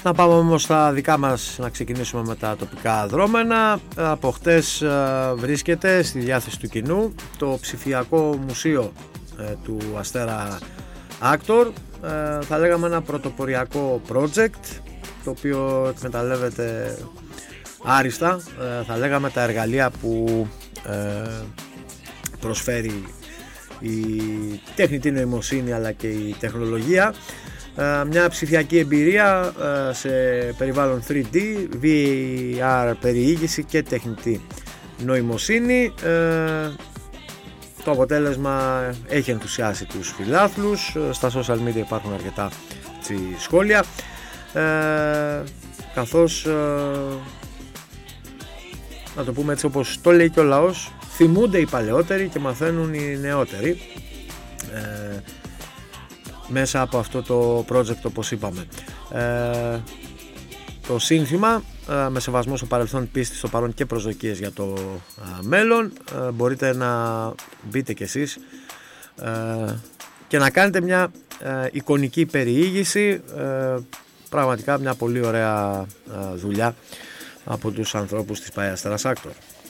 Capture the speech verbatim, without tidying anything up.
Να πάμε όμως στα δικά μας, να ξεκινήσουμε με τα τοπικά δρόμενα. Από χτες βρίσκεται στη διάθεση του κοινού το ψηφιακό μουσείο του Αστέρα Άκτορ. Θα λέγαμε ένα πρωτοποριακό project, το οποίο εκμεταλλεύεται άριστα, θα λέγαμε, τα εργαλεία που προσφέρει η τεχνητή νοημοσύνη αλλά και η τεχνολογία. Μια ψηφιακή εμπειρία σε περιβάλλον θρι ντι, βι αρ περιήγηση και τεχνητή νοημοσύνη. Το αποτέλεσμα έχει ενθουσιάσει τους φιλάθλους. Στα social media υπάρχουν αρκετά σχόλια, καθώς, να το πούμε έτσι όπως το λέει και ο λαός, θυμούνται οι παλαιότεροι και μαθαίνουν οι νεότεροι ε, μέσα από αυτό το project, όπως είπαμε. Ε, το σύνθημα ε, με σεβασμό στο παρελθόν, πίστη στο παρόν και προσδοκίες για το ε, μέλλον. Ε, μπορείτε να μπείτε κι εσείς ε, και να κάνετε μια ε, εικονική περιήγηση. Ε, πραγματικά μια πολύ ωραία ε, δουλειά από τους ανθρώπους της ΠΑΕ Αστέρας Άκτορ.